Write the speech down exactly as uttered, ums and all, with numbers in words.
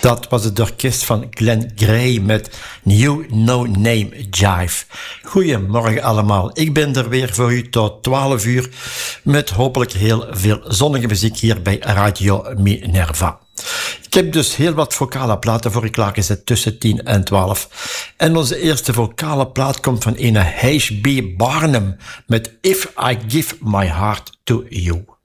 Dat was het orkest van Glenn Gray met New No Name Jive. Goedemorgen allemaal. Ik ben er weer voor u tot twaalf uur met hopelijk heel veel zonnige muziek hier bij Radio Minerva. Ik heb dus heel wat vocale platen voor u klaargezet tussen tien en twaalf. En onze eerste vocale plaat komt van ene H B Barnum met If I Give My Heart to You.